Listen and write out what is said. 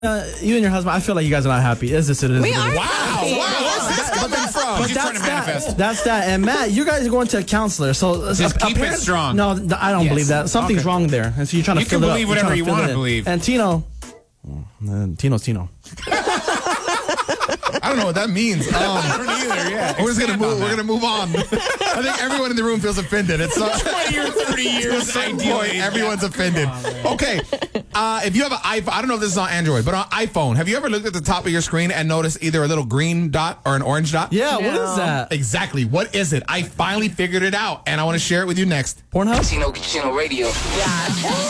You and your husband, I feel like you guys are not happy. Is this? It is. We are. Wow, where's this coming from? He's just trying to manifest. That's that. And Matt, you guys are going to a counselor, so Just keep it strong. No, I don't believe that. Something's wrong there, and so you're trying to You fill can it up. believe You're whatever trying you fill want it to in. believe. And Tino's Tino. I don't know what that means. I don't either. Yeah, We're just gonna expand move. on We're that. gonna move on. I think everyone in the room feels offended. It's 20 or 30 years. At some ideally. point, everyone's offended. Okay, if you have an iPhone, I don't know if this is on Android, but on iPhone, have you ever looked at the top of your screen and noticed either a little green dot or an orange dot? Yeah, what is that? Exactly. What is it? I finally figured it out, and I want to share it with you next. Pornhub? Chino Radio. Yeah.